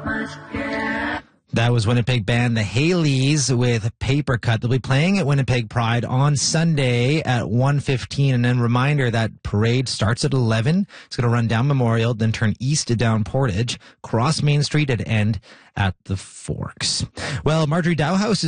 That was Winnipeg band The Haleys with Paper Cut. They'll be playing at Winnipeg Pride on Sunday at 1:15. And then reminder that parade starts at 11. It's going to run down Memorial, then turn east to down Portage, cross Main Street and end at the Forks. Well, Marjorie Dowhouse is